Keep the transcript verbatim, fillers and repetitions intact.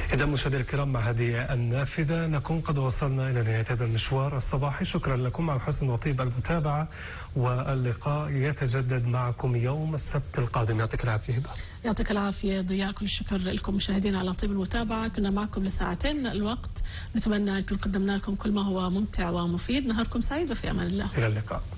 إذا مشاهدينا الكرام مع هذه النافذة نكون قد وصلنا إلى نهاية هذا المشوار الصباحي. شكرا لكم على حسن وطيب المتابعة، واللقاء يتجدد معكم يوم السبت القادم. يعطيك العافية هبة. يعطيك العافية ضياء، كل الشكر لكم مشاهدينا على طيب المتابعة. كنا معكم لساعتين من الوقت، نتمنى نكون قدمنا لكم كل ما هو ممتع ومفيد. نهاركم سعيد وفي أمان الله. إلى اللقاء.